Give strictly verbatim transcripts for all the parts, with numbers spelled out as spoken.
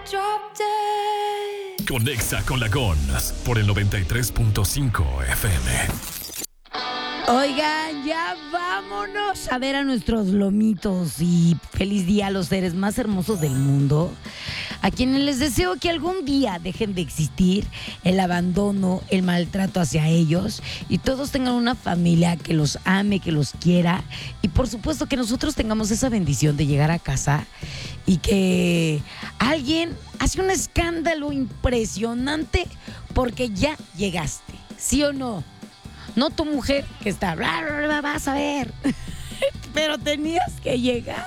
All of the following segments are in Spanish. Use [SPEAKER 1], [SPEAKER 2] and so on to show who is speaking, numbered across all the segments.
[SPEAKER 1] Conexa con la Gons por el noventa y tres punto cinco F M.
[SPEAKER 2] Oigan, ya vámonos a ver a nuestros lomitos y feliz día a los seres más hermosos del mundo, a quienes les deseo que algún día dejen de existir el abandono, el maltrato hacia ellos y todos tengan una familia que los ame, que los quiera y por supuesto que nosotros tengamos esa bendición de llegar a casa y que alguien hace un escándalo impresionante porque ya llegaste, ¿sí o no? No tu mujer que está, bla, bla, bla, vas a ver, pero tenías que llegar.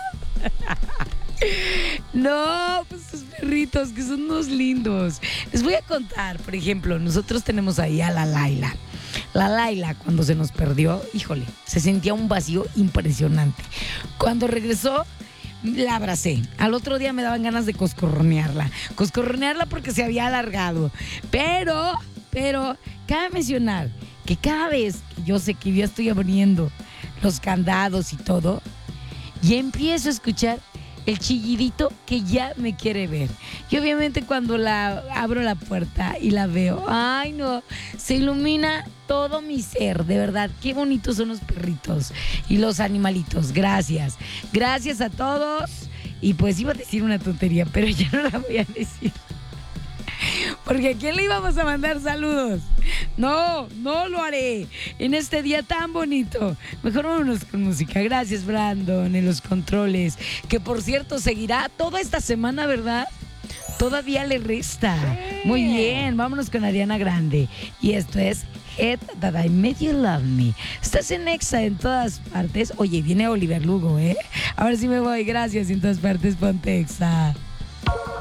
[SPEAKER 2] No, pues sus perritos que son unos lindos. Les voy a contar, por ejemplo, nosotros tenemos ahí a la Laila. La Laila, cuando se nos perdió, híjole, se sentía un vacío impresionante. Cuando regresó, la abracé. Al otro día me daban ganas de coscorronearla. Coscorronearla porque se había alargado. Pero, pero, cabe mencionar que cada vez que yo sé que ya estoy abriendo los candados y todo, ya empiezo a escuchar el chillidito que ya me quiere ver. Y obviamente cuando la abro la puerta y la veo, ay no, se ilumina todo mi ser, de verdad, qué bonitos son los perritos y los animalitos. Gracias, gracias a todos. Y pues iba a decir una tontería, pero ya no la voy a decir. Porque ¿a quién le íbamos a mandar saludos? No, no lo haré en este día tan bonito. Mejor vámonos con música. Gracias, Brandon, en los controles. Que por cierto, seguirá toda esta semana, ¿verdad? Todavía le resta. Muy bien, vámonos con Ariana Grande. Y esto es Head That I Made You Love Me. Estás en Exa en todas partes. Oye, viene Oliver Lugo, ¿eh? Ahora sí me voy, gracias. En todas partes, ponte Exa.